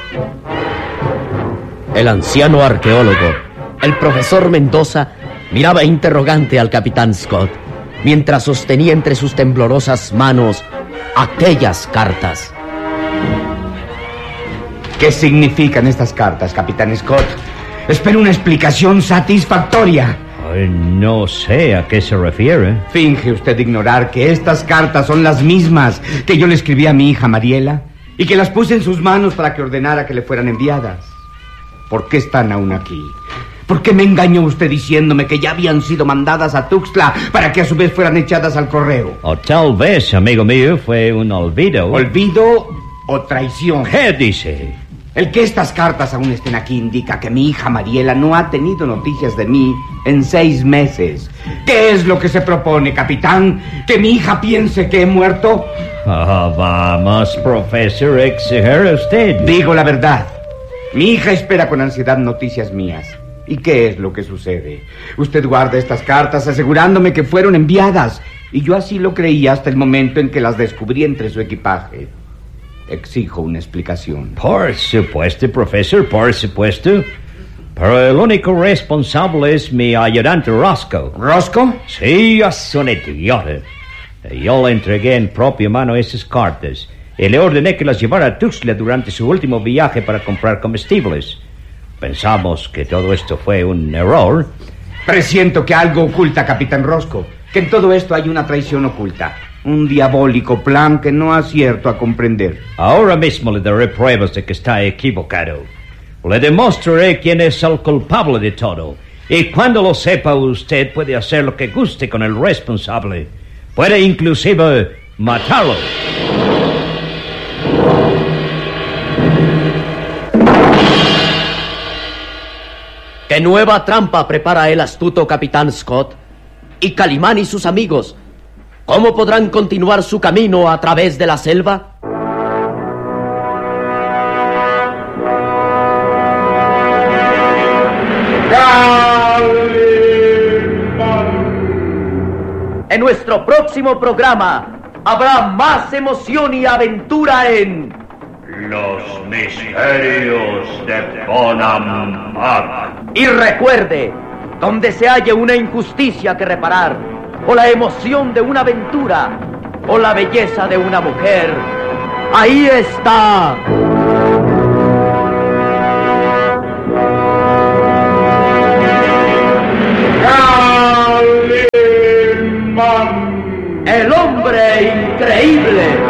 El anciano arqueólogo, el profesor Mendoza, miraba interrogante al capitán Scott, mientras sostenía entre sus temblorosas manos aquellas cartas. ¿Qué significan estas cartas, capitán Scott? Espero una explicación satisfactoria. No sé a qué se refiere. ¿Finge usted ignorar que estas cartas son las mismas que yo le escribí a mi hija Mariela y que las puse en sus manos para que ordenara que le fueran enviadas? ¿Por qué están aún aquí? ¿Por qué me engañó usted diciéndome que ya habían sido mandadas a Tuxtla para que a su vez fueran echadas al correo? O tal vez, amigo mío, fue un olvido. ¿Olvido o traición? ¿Qué dice? El que estas cartas aún estén aquí indica que mi hija Mariela no ha tenido noticias de mí en 6 meses. ¿Qué es lo que se propone, capitán? ¿Que mi hija piense que he muerto? Vamos, profesor, exagera usted. Digo la verdad. Mi hija espera con ansiedad noticias mías. ¿Y qué es lo que sucede? Usted guarda estas cartas asegurándome que fueron enviadas, y yo así lo creía hasta el momento en que las descubrí entre su equipaje. Exijo una explicación. Por supuesto, profesor, por supuesto. Pero el único responsable es mi ayudante Roscoe. ¿Roscoe? Sí, es un idiota. Yo le entregué en propia mano esas cartas y le ordené que las llevara a Tuxtla durante su último viaje para comprar comestibles. Pensamos que todo esto fue un error. Presiento que algo oculta, capitán Roscoe. Que en todo esto hay una traición oculta. Un diabólico plan que no acierto a comprender. Ahora mismo le daré pruebas de que está equivocado. Le demostraré quién es el culpable de todo. Y cuando lo sepa usted, puede hacer lo que guste con el responsable. Puede inclusive matarlo. ¿Qué nueva trampa prepara el astuto capitán Scott? ¿Y Calimán y sus amigos? ¿Cómo podrán continuar su camino a través de la selva? En nuestro próximo programa habrá más emoción y aventura en Los misterios de Bonampak. Y recuerde, donde se halle una injusticia que reparar, o la emoción de una aventura, o la belleza de una mujer, ahí está. El hombre increíble.